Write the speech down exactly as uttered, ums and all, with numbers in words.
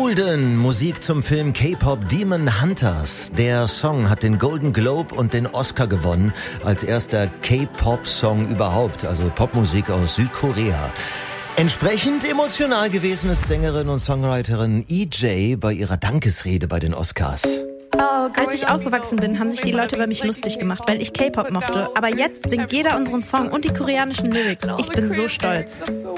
Golden, Musik zum Film K-Pop Demon Hunters. Der Song hat den Golden Globe und den Oscar gewonnen als erster K-Pop-Song überhaupt, also Popmusik aus Südkorea. Entsprechend emotional gewesen ist Sängerin und Songwriterin E J bei ihrer Dankesrede bei den Oscars. Als ich aufgewachsen bin, haben sich die Leute über mich lustig gemacht, weil ich K-Pop mochte. Aber jetzt singt jeder unseren Song und die koreanischen Lyrics. Ich bin so stolz.